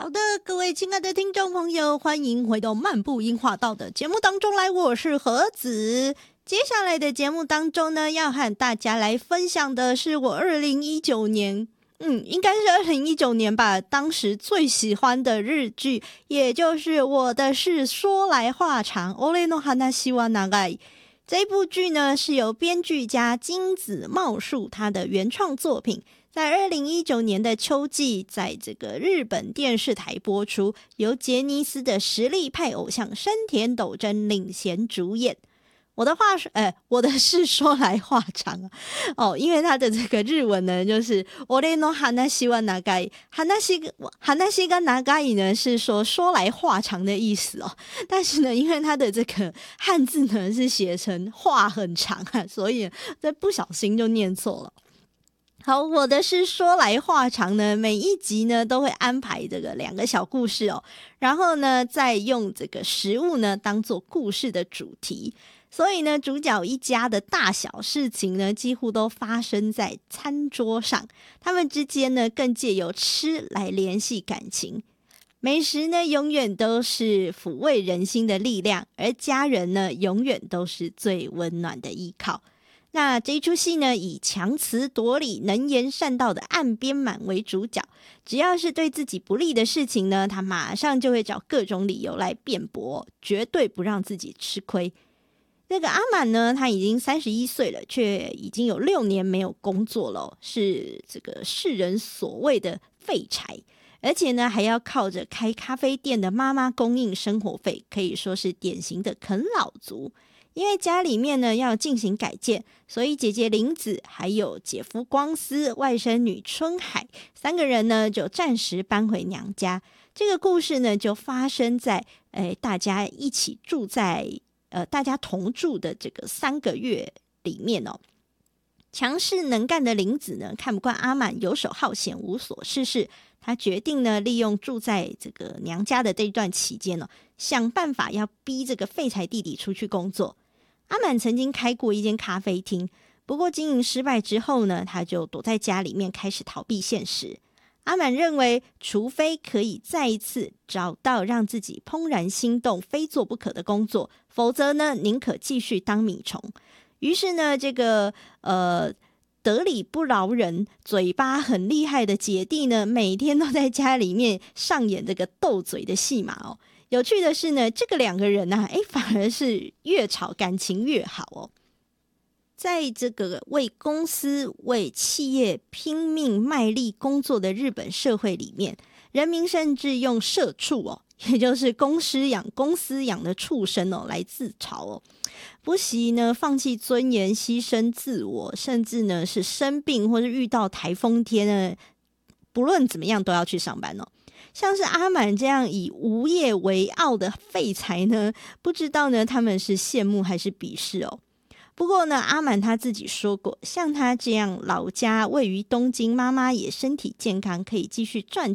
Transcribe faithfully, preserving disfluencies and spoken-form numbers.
好的，各位亲爱的听众朋友，欢迎回到漫步樱花道的节目当中来，我是何子。接下来的节目当中呢，要和大家来分享的是我二零一九年嗯，应该是二零一九年吧，当时最喜欢的日剧，也就是我的事说来话长 Ore no hanashi wa nagai。 这部剧呢是由编剧家金子茂树他的原创作品，在二零一九年的秋季在这个日本电视台播出，由杰尼斯的实力派偶像山田斗真领衔主演。我的话是，呃，我的事说来话长啊，哦，因为他的这个日文呢，就是俺の話は長い，話話が長い呢是说说来话长的意思哦。但是呢，因为他的这个汉字呢是写成话很长啊，所以这不小心就念错了。好，我的是说来话长呢，每一集呢都会安排这个两个小故事哦，然后呢再用这个食物呢当做故事的主题。所以呢，主角一家的大小事情呢，几乎都发生在餐桌上。他们之间呢，更借由吃来联系感情。美食呢，永远都是抚慰人心的力量，而家人呢，永远都是最温暖的依靠。那这一出戏呢，以强词夺理、能言善道的岸边满为主角。只要是对自己不利的事情呢，他马上就会找各种理由来辩驳，绝对不让自己吃亏。那个阿满呢，他已经三十一岁了，却已经有六年没有工作了，是这个世人所谓的废柴，而且呢，还要靠着开咖啡店的妈妈供应生活费，可以说是典型的啃老族。因为家里面呢要进行改建，所以姐姐玲子还有姐夫光司、外甥女春海三个人呢就暂时搬回娘家。这个故事呢就发生在诶大家一起住在呃大家同住的这个三个月里面哦。强势能干的玲子呢看不惯阿满游手好闲、无所事事，他决定呢利用住在这个娘家的这一段期间哦，想办法要逼这个废柴弟弟出去工作。阿满曾经开过一间咖啡厅，不过经营失败之后呢，他就躲在家里面开始逃避现实。阿满认为，除非可以再一次找到让自己怦然心动、非做不可的工作，否则呢，宁可继续当米虫。于是呢，这个呃得理不饶人、嘴巴很厉害的姐弟呢，每天都在家里面上演这个斗嘴的戏码哦。有趣的是呢，这个两个人啊，诶，反而是越吵感情越好哦。在这个为公司、为企业拼命卖力工作的日本社会里面，人民甚至用社畜哦，也就是公司养公司养的畜生哦来自嘲哦，不惜呢放弃尊严、牺牲自我，甚至呢是生病或是遇到台风天呢，不论怎么样都要去上班哦。像是阿满这样以无业为傲的废材呢，不知道呢他们是羡慕还是鄙视哦。不过呢，阿满他自己说过，像他这样老家位于东京，妈妈也身体健康，可以继续赚